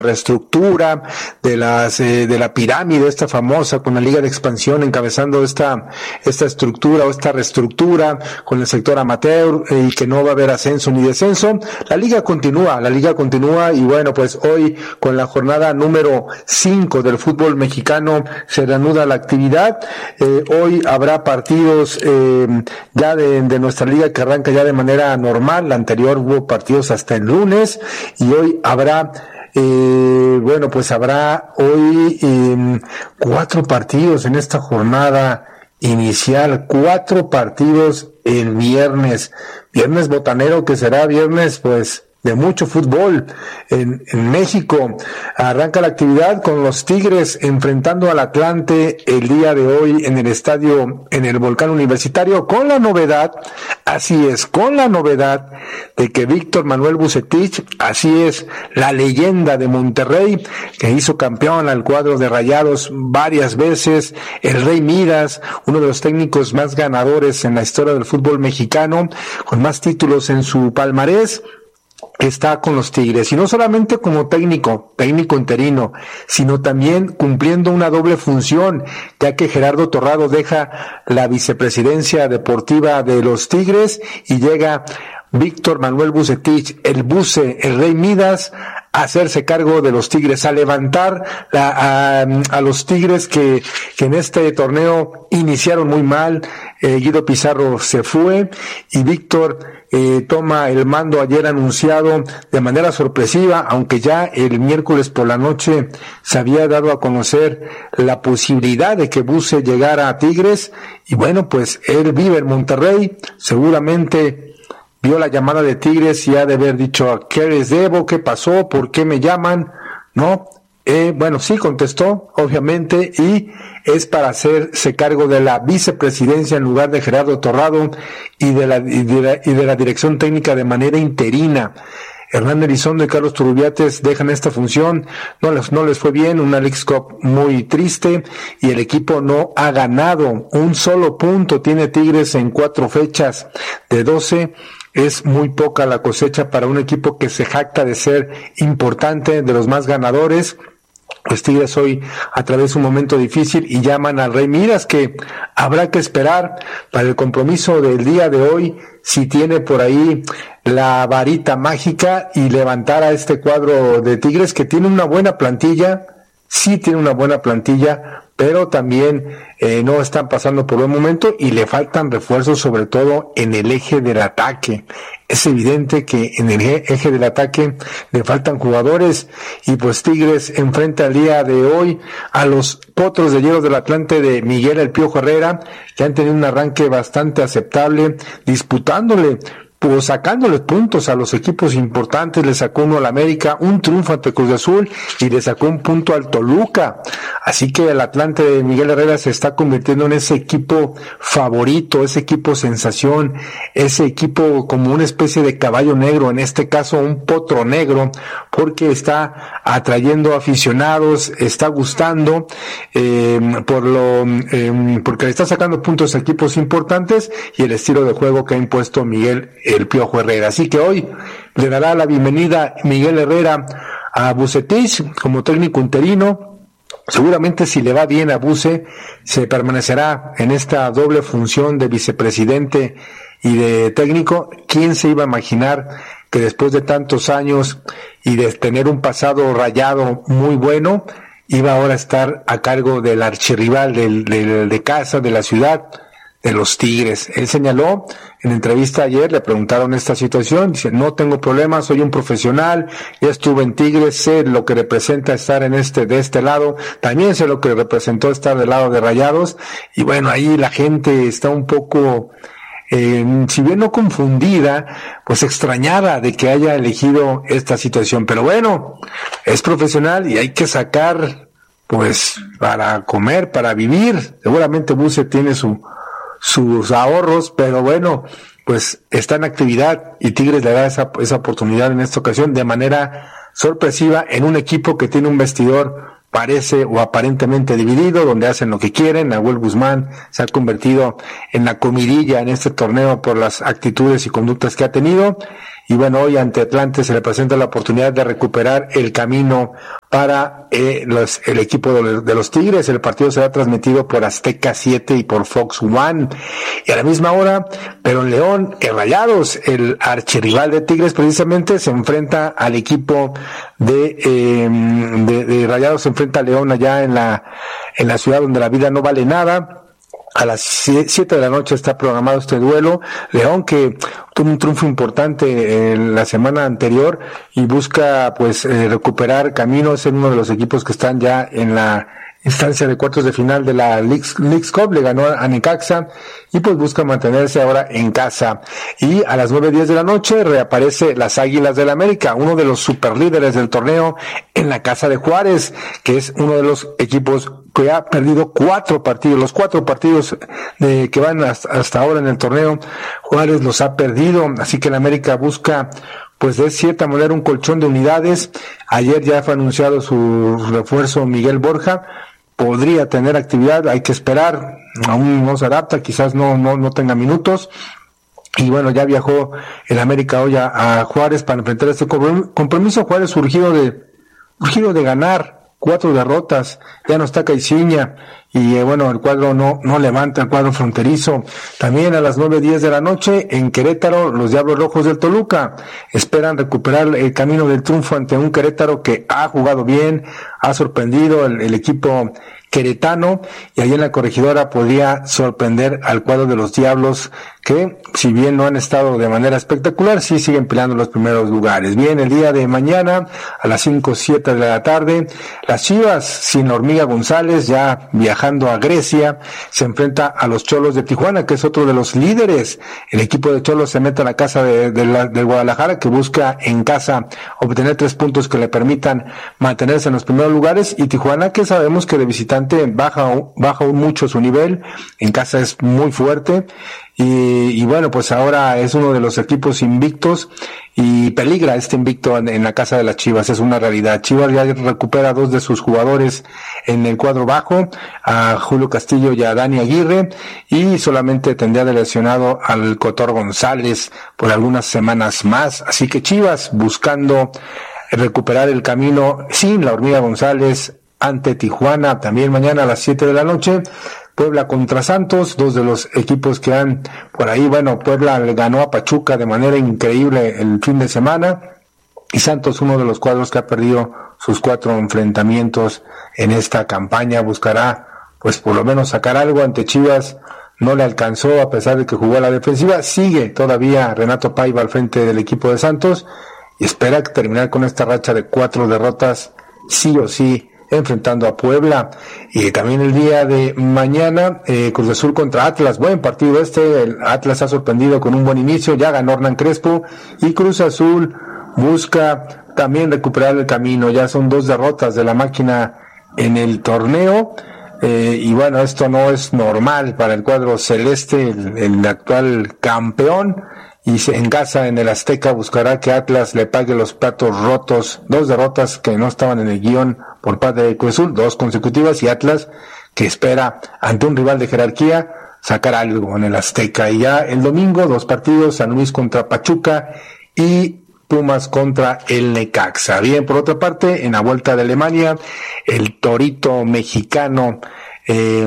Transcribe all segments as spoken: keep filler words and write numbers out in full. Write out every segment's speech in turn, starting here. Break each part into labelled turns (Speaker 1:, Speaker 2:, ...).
Speaker 1: reestructura de las eh, de la pirámide esta famosa, con la Liga de Expansión encabezando esta esta estructura o esta reestructura con el sector amateur, eh, y que no va a haber ascenso ni descenso. La liga continúa, la liga continúa y bueno, pues hoy con la jornada número cinco del fútbol mexicano se reanuda la actividad. Eh, hoy habrá partidos eh, ya de, de nuestra liga que arranca ya de manera normal. La anterior hubo partidos hasta el lunes y hoy habrá Eh, bueno, pues habrá hoy eh, cuatro partidos en esta jornada inicial, cuatro partidos el viernes, viernes botanero, que será viernes pues de mucho fútbol en, en México. Arranca la actividad con los Tigres enfrentando al Atlante el día de hoy en el estadio, en el Volcán Universitario, con la novedad, así es, con la novedad de que Víctor Manuel Vucetich, así es, la leyenda de Monterrey, que hizo campeón al cuadro de Rayados varias veces, el Rey Midas, uno de los técnicos más ganadores en la historia del fútbol mexicano, con más títulos en su palmarés, está con los Tigres, y no solamente como técnico, técnico interino, sino también cumpliendo una doble función, ya que Gerardo Torrado deja la vicepresidencia deportiva de los Tigres y llega Víctor Manuel Vucetich, el Buce, el Rey Midas, a hacerse cargo de los Tigres, a levantar la, a, a los Tigres que, que en este torneo iniciaron muy mal. eh, Guido Pizarro se fue y Víctor eh, toma el mando ayer anunciado de manera sorpresiva, aunque ya el miércoles por la noche se había dado a conocer la posibilidad de que Buce llegara a Tigres, y bueno, pues él vive en Monterrey, seguramente vio la llamada de Tigres y ha de haber dicho, ¿qué les debo? ¿Qué pasó? ¿Por qué me llaman? ¿No? Eh, bueno, sí contestó, obviamente, y es para hacerse cargo de la vicepresidencia en lugar de Gerardo Torrado y de la, y de la, y de la dirección técnica de manera interina. Hernán Elizondo y Carlos Turrubiates dejan esta función, no les, no les fue bien, una Leagues Cup muy triste, y el equipo no ha ganado un solo punto, tiene Tigres en cuatro fechas de doce, es muy poca la cosecha para un equipo que se jacta de ser importante, de los más ganadores. Los Tigres hoy atraviesan un momento difícil y llaman al Rey Midas, que habrá que esperar para el compromiso del día de hoy, si tiene por ahí la varita mágica y levantar a este cuadro de Tigres, que tiene una buena plantilla, sí tiene una buena plantilla, pero también eh, no están pasando por buen momento y le faltan refuerzos, sobre todo en el eje del ataque. Es evidente que en el eje del ataque le faltan jugadores, y pues Tigres enfrenta el día de hoy a los Potros de Hierro del Atlante de Miguel El Piojo Herrera, que han tenido un arranque bastante aceptable, disputándole, pues sacándole puntos a los equipos importantes. Le sacó uno al América, un triunfo ante Cruz Azul, y le sacó un punto al Toluca. Así que el Atlante de Miguel Herrera se está convirtiendo en ese equipo favorito, ese equipo sensación, ese equipo como una especie de caballo negro, en este caso un potro negro, porque está atrayendo aficionados, está gustando, eh, por lo, eh, porque le está sacando puntos a equipos importantes, y el estilo de juego que ha impuesto Miguel El Piojo Herrera. Así que hoy le dará la bienvenida Miguel Herrera a Vucetich como técnico interino. Seguramente, si le va bien a Buce, se permanecerá en esta doble función de vicepresidente y de técnico. ¿Quién se iba a imaginar que después de tantos años y de tener un pasado rayado muy bueno, iba ahora a estar a cargo del archirrival del, del, de casa, de la ciudad, de los Tigres? Él señaló en entrevista ayer, le preguntaron esta situación, dice, no tengo problemas, soy un profesional, ya estuve en Tigres, sé lo que representa estar en este, de este lado, también sé lo que representó estar del lado de Rayados, y bueno, ahí la gente está un poco, eh, si bien no confundida, pues extrañada de que haya elegido esta situación, pero bueno, es profesional y hay que sacar, pues, para comer, para vivir. Seguramente Buce tiene su sus ahorros, pero bueno, pues está en actividad, y Tigres le da esa, esa oportunidad en esta ocasión de manera sorpresiva en un equipo que tiene un vestidor parece o aparentemente dividido, donde hacen lo que quieren. Nahuel Guzmán se ha convertido en la comidilla en este torneo por las actitudes y conductas que ha tenido, y bueno, hoy ante Atlante se le presenta la oportunidad de recuperar el camino para eh, los, el equipo de, de los Tigres. El partido será transmitido por Azteca siete y por Fox One, y a la misma hora, pero en León, el Rayados, el archirrival de Tigres precisamente, se enfrenta al equipo de, eh, de, de Rayados, se enfrenta a León allá en la, en la ciudad donde la vida no vale nada. A las siete de la noche está programado este duelo. León, que tuvo un triunfo importante en la semana anterior y busca pues eh, recuperar caminos, en uno de los equipos que están ya en la instancia de cuartos de final de la Leagues, Leagues Cup, le ganó a Necaxa y pues busca mantenerse ahora en casa. Y a las nueve diez de la noche reaparece las Águilas del América, uno de los superlíderes del torneo, en la casa de Juárez, que es uno de los equipos que ha perdido cuatro partidos, los cuatro partidos de, que van hasta, hasta ahora en el torneo, Juárez los ha perdido, así que el América busca pues de cierta manera un colchón de unidades. Ayer ya fue anunciado su refuerzo Miguel Borja, podría tener actividad, hay que esperar, aún no se adapta, quizás no, no, no tenga minutos. Y bueno, ya viajó el América hoy a, a Juárez para enfrentar este compromiso. Juárez surgido de, surgido de ganar, cuatro derrotas, ya no está Caixinha, y eh, bueno, el cuadro no, no levanta, el cuadro fronterizo. También a las nueve diez de la noche, en Querétaro, los Diablos Rojos del Toluca esperan recuperar el camino del triunfo ante un Querétaro que ha jugado bien, ha sorprendido el, el equipo queretano, y ahí en la Corregidora podría sorprender al cuadro de los Diablos, que si bien no han estado de manera espectacular, sí siguen peleando los primeros lugares. Bien, el día de mañana a las cinco o siete de la tarde, las Chivas sin la Hormiga González, ya viajando a Grecia, se enfrenta a los Cholos de Tijuana, que es otro de los líderes. El equipo de Cholos se mete a la casa de, de, la, de Guadalajara, que busca en casa obtener tres puntos que le permitan mantenerse en los primeros lugares, y Tijuana, que sabemos que de visitante baja, baja mucho su nivel, en casa es muy fuerte, y, y bueno, pues ahora es uno de los equipos invictos y peligra este invicto en, en la casa de las Chivas, es una realidad. Chivas ya recupera a dos de sus jugadores en el cuadro bajo, a Julio Castillo y a Dani Aguirre, y solamente tendría de lesionado al Cotor González por algunas semanas más, así que Chivas buscando recuperar el camino sin la Hormiga González ante Tijuana. También mañana a las siete de la noche, Puebla contra Santos, dos de los equipos que han por ahí, bueno, Puebla ganó a Pachuca de manera increíble el fin de semana, y Santos, uno de los cuadros que ha perdido sus cuatro enfrentamientos en esta campaña, buscará pues por lo menos sacar algo ante Chivas. No le alcanzó a pesar de que jugó a la defensiva, sigue todavía Renato Paiva al frente del equipo de Santos y espera terminar con esta racha de cuatro derrotas sí o sí, enfrentando a Puebla. Y también el día de mañana, eh, Cruz Azul contra Atlas, buen partido este, el Atlas ha sorprendido con un buen inicio, ya ganó Hernán Crespo, y Cruz Azul busca también recuperar el camino, ya son dos derrotas de la máquina en el torneo, eh, y bueno, esto no es normal para el cuadro celeste, el, el actual campeón, y en casa en el Azteca buscará que Atlas le pague los platos rotos, dos derrotas que no estaban en el guión por parte de Cruz Azul, dos consecutivas, y Atlas que espera ante un rival de jerarquía sacar algo en el Azteca. Y ya el domingo dos partidos, San Luis contra Pachuca y Pumas contra el Necaxa. Bien, por otra parte, en la Vuelta de Alemania, el torito mexicano eh,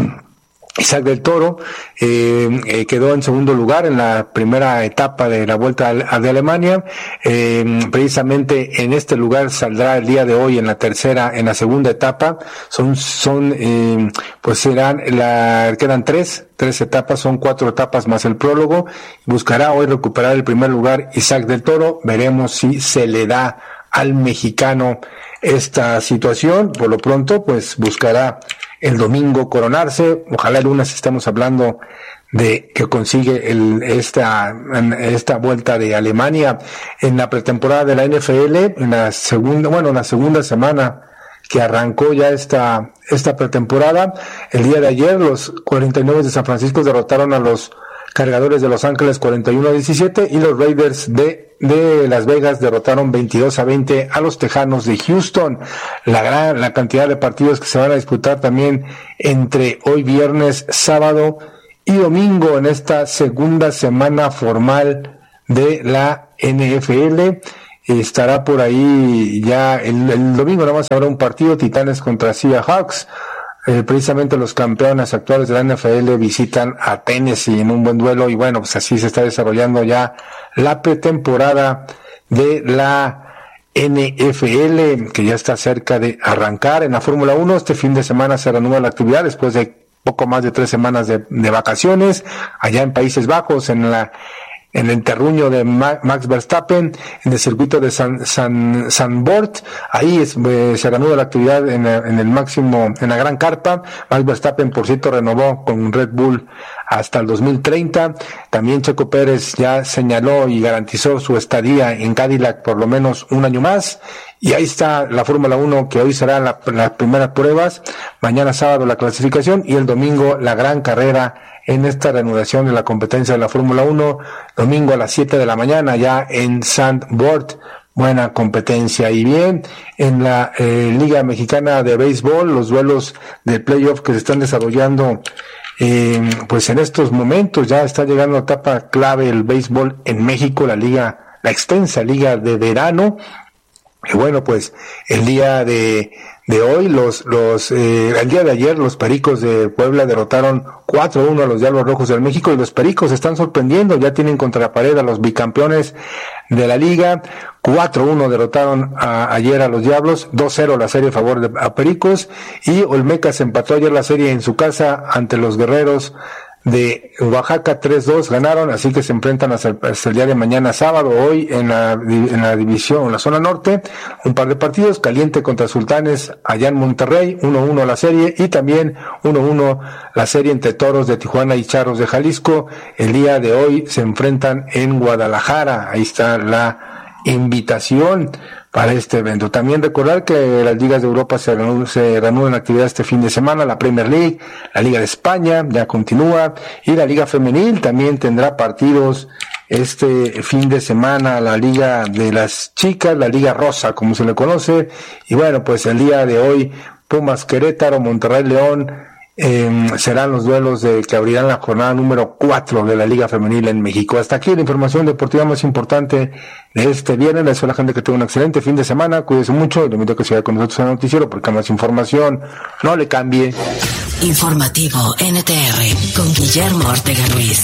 Speaker 1: Isaac del Toro eh, eh, quedó en segundo lugar en la primera etapa de la Vuelta de Alemania. Eh, precisamente en este lugar saldrá el día de hoy en la tercera, en la segunda etapa. Son, son, eh, pues serán la, quedan tres, tres etapas, son cuatro etapas más el prólogo. Buscará hoy recuperar el primer lugar Isaac del Toro. Veremos si se le da al mexicano esta situación. Por lo pronto, pues buscará el domingo coronarse. Ojalá el lunes estemos hablando de que consigue el, esta, esta Vuelta de Alemania en la pretemporada de la N F L, en la segunda, bueno, en la segunda semana que arrancó ya esta, esta pretemporada. El día de ayer los cuarenta y nueve de San Francisco derrotaron a los Cargadores de Los Ángeles cuarenta y uno a diecisiete, y los Raiders de, de Las Vegas derrotaron veintidós a veinte a los Tejanos de Houston. La gran, la cantidad de partidos que se van a disputar también entre hoy viernes, sábado y domingo en esta segunda semana formal de la N F L. Estará por ahí ya el, el domingo, nada más habrá un partido, Titanes contra Seahawks. Eh, precisamente los campeones actuales de la N F L visitan a Tennessee en un buen duelo, y bueno, pues así se está desarrollando ya la pretemporada de la N F L, que ya está cerca de arrancar. En la Fórmula uno, este fin de semana se reanuda la actividad después de poco más de tres semanas de, de vacaciones, allá en Países Bajos, en la en el terruño de Max Verstappen, en el circuito de San, San, San Bort. Ahí es, eh, se reanuda la actividad en, en el máximo, en la gran carpa. Max Verstappen, por cierto, renovó con Red Bull hasta el dos mil treinta. También Checo Pérez ya señaló y garantizó su estadía en Cadillac por lo menos un año más. Y ahí está la Fórmula uno, que hoy será la, las primeras pruebas, mañana sábado la clasificación y el domingo la gran carrera en esta reanudación de la competencia de la Fórmula uno, domingo a las siete de la mañana ya en Zandvoort. Buena competencia. Y bien, en la eh, Liga Mexicana de Béisbol, los duelos de playoff que se están desarrollando eh, pues en estos momentos, ya está llegando a etapa clave el béisbol en México, la liga, la extensa liga de verano. Y bueno, pues el día de de hoy, los los eh, el día de ayer, los Pericos de Puebla derrotaron cuatro uno a los Diablos Rojos del México, y los Pericos están sorprendiendo, ya tienen contra la pared a los bicampeones de la liga. cuatro uno derrotaron a, ayer a los Diablos, dos cero la serie a favor de a Pericos, y Olmecas empató ayer la serie en su casa ante los Guerreros de Oaxaca, tres dos ganaron, así que se enfrentan hasta el, hasta el día de mañana sábado. Hoy en la, en la división, en la zona norte, un par de partidos, Caliente contra Sultanes allá en Monterrey, uno uno la serie, y también uno uno la serie entre Toros de Tijuana y Charros de Jalisco. El día de hoy se enfrentan en Guadalajara, ahí está la invitación para este evento. También recordar que las ligas de Europa se reanudan, se reanudan actividad este fin de semana, la Premier League, la Liga de España ya continúa, y la Liga Femenil también tendrá partidos este fin de semana, la Liga de las Chicas, la Liga Rosa, como se le conoce. Y bueno, pues el día de hoy, Pumas Querétaro, Monterrey León, Eh, serán los duelos de que abrirán la jornada número cuatro de la Liga Femenil en México. Hasta aquí la información deportiva más importante de este viernes. Les deseo a la gente que tenga un excelente fin de semana. Cuídense mucho. Le invito a que se vaya con nosotros en el noticiero, porque más información no le cambie.
Speaker 2: Informativo N T R con Guillermo Ortega Ruiz.